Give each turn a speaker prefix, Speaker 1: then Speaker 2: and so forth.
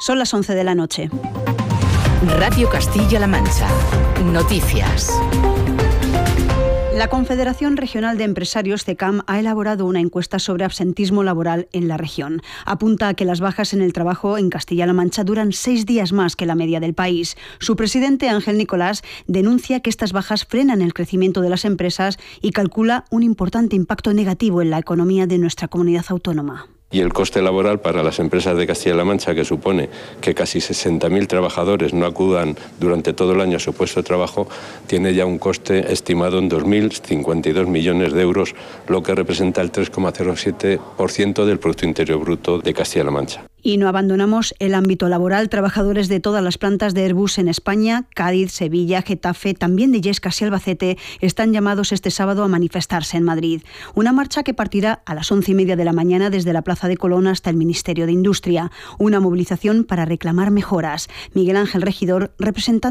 Speaker 1: Son las 11 de la noche.
Speaker 2: Radio Castilla-La Mancha. Noticias.
Speaker 1: La Confederación Regional de Empresarios, CECAM, ha elaborado una encuesta sobre absentismo laboral en la región. Apunta a que las bajas en el trabajo en Castilla-La Mancha duran 6 días más que la media del país. Su presidente, Ángel Nicolás, denuncia que estas bajas frenan el crecimiento de las empresas y calcula un importante impacto negativo en la economía de nuestra comunidad autónoma.
Speaker 3: Y el coste laboral para las empresas de Castilla-La Mancha, que supone que casi 60.000 trabajadores no acudan durante todo el año a su puesto de trabajo, tiene ya un coste estimado en 2.052 millones de euros, lo que representa el 3,07% del Producto Interior Bruto de Castilla-La Mancha.
Speaker 1: Y no abandonamos el ámbito laboral. Trabajadores de todas las plantas de Airbus en España, Cádiz, Sevilla, Getafe, también de Illescas y Albacete, están llamados este sábado a manifestarse en Madrid. Una marcha que partirá a las 11:30 de la mañana desde la Plaza de Colón hasta el Ministerio de Industria. Una movilización para reclamar mejoras. Miguel Ángel Regidor, representante